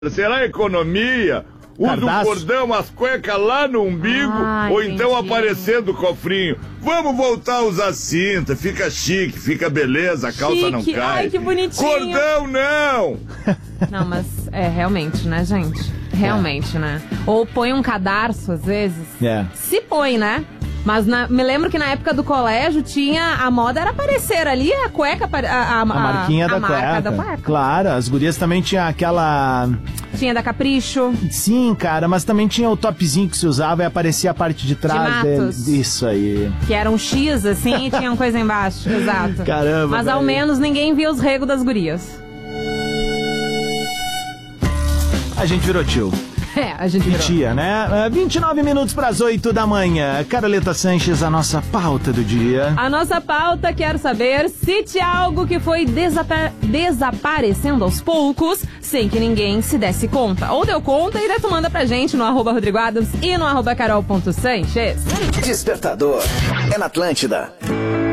Será economia? Usa o cordão, as cuecas lá no umbigo, ou então aparecendo o cofrinho. Vamos voltar a usar cinta, fica chique, fica beleza, a calça não cai. Ai, que bonitinho. Cordão não! Não, mas realmente, né, gente? Realmente, né? Ou põe um cadarço, às vezes. Se põe, né? Mas me lembro que na época do colégio a moda era aparecer ali a cueca, a marquinha da marca cueca. Claro, as gurias também tinham aquela... Tinha da Capricho. Sim, cara, mas também tinha o topzinho que se usava e aparecia a parte de trás dele. Isso aí. Que era um X, assim, e tinha uma coisa embaixo. Exato. Caramba, mas ao menos ninguém via os regos das gurias. A gente virou tio. A gente virou. Tia, né? 29 minutos para as 8 da manhã. Caroleta Sanches, a nossa pauta do dia. A nossa pauta quer saber: cite algo que foi desaparecendo aos poucos, sem que ninguém se desse conta. Ou deu conta e daí tu manda pra gente no @RodrigoAdams e no @Carol.Sanches. Despertador é na Atlântida.